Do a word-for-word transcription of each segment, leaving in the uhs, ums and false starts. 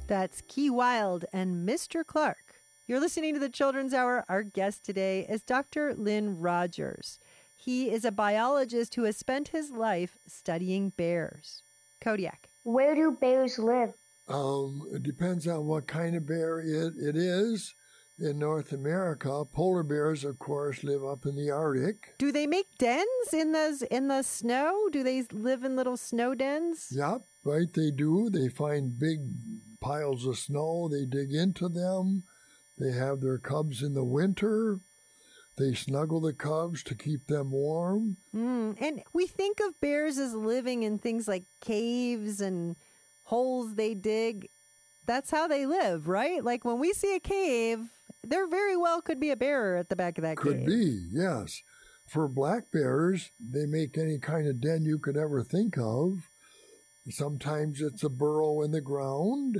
That's Key Wilde and Mister Clark. You're listening to the Children's Hour. Our guest today is Doctor Lynn Rogers. He is a biologist who has spent his life studying bears. Kodiak. Where do bears live? Um, it depends on what kind of bear it, it is. In North America, polar bears, of course, live up in the Arctic. Do they make dens in the, in the snow? Do they live in little snow dens? Yep, right, they do. They find big piles of snow. They dig into them. They have their cubs in the winter. They snuggle the cubs to keep them warm. Mm, and we think of bears as living in things like caves and holes they dig. That's how they live, right? Like when we see a cave, there very well could be a bear at the back of that could cave. Could be, yes. For black bears, they make any kind of den you could ever think of. Sometimes it's a burrow in the ground.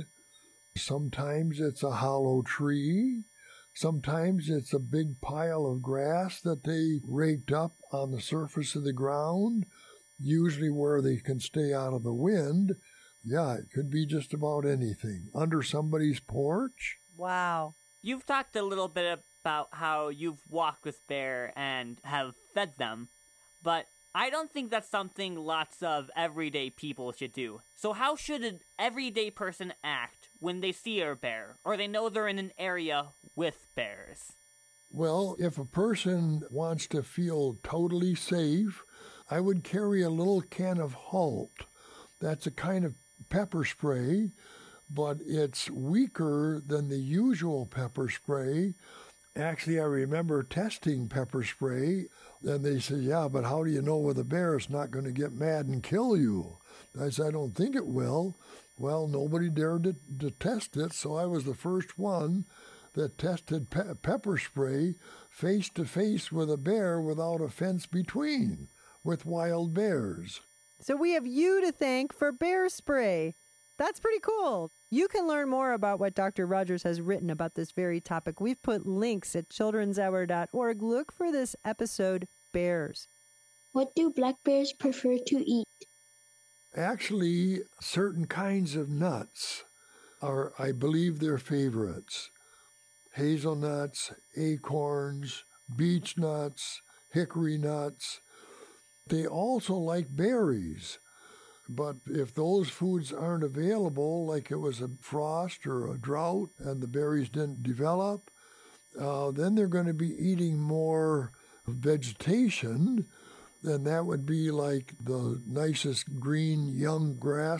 Sometimes it's a hollow tree. Sometimes it's a big pile of grass that they raked up on the surface of the ground, usually where they can stay out of the wind. Yeah, it could be just about anything. Under somebody's porch. Wow. You've talked a little bit about how you've walked with bear and have fed them, but I don't think that's something lots of everyday people should do. So how should an everyday person act when they see a bear, or they know they're in an area with bears? Well, if a person wants to feel totally safe, I would carry a little can of Halt. That's a kind of pepper spray, but it's weaker than the usual pepper spray. Actually, I remember testing pepper spray, and they said, yeah, but how do you know with a bear it's not going to get mad and kill you? I said, I don't think it will. Well, nobody dared to, to test it, so I was the first one that tested pe- pepper spray face-to-face with a bear without a fence between, with wild bears. So we have you to thank for bear spray. That's pretty cool. You can learn more about what Doctor Rogers has written about this very topic. We've put links at children's hour dot org. Look for this episode, Bears. What do black bears prefer to eat? Actually, certain kinds of nuts are, I believe, their favorites. Hazelnuts, acorns, beech nuts, hickory nuts. They also like berries. But if those foods aren't available, like it was a frost or a drought and the berries didn't develop, uh, then they're going to be eating more vegetation, and that would be like the nicest green young grass